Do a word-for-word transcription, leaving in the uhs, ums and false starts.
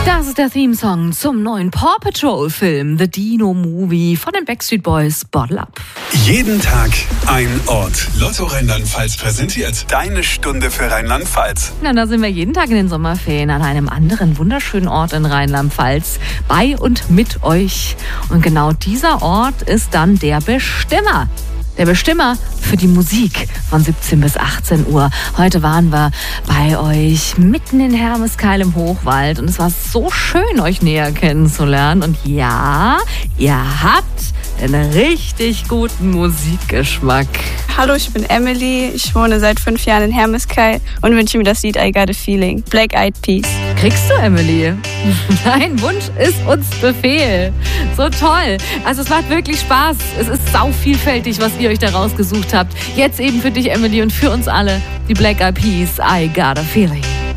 Das ist der Theme-Song zum neuen Paw Patrol-Film The Dino Movie von den Backstreet Boys. Bottle Up. Jeden Tag ein Ort. Lotto Rheinland-Pfalz präsentiert deine Stunde für Rheinland-Pfalz. Na, da sind wir jeden Tag in den Sommerferien an einem anderen wunderschönen Ort in Rheinland-Pfalz bei und mit euch. Und genau dieser Ort ist dann der Bestimmer. Der Bestimmer für die Musik von siebzehn bis achtzehn Uhr. Heute waren wir bei euch mitten in Hermeskeil im Hochwald und es war so schön, euch näher kennenzulernen. Und ja, ihr habt einen richtig guten Musikgeschmack. Hallo, ich bin Emily. Ich wohne seit fünf Jahren in Hermeskeil und wünsche mir das Lied I Got a Feeling. Black Eyed Peas. Kriegst du, Emily? Dein Wunsch ist uns Befehl. So toll. Also es macht wirklich Spaß. Es ist sau vielfältig, was ihr euch da rausgesucht habt. Jetzt eben für dich, Emily, und für uns alle die Black Eyed Peas. I Got a Feeling.